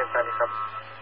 สวัสดีครับ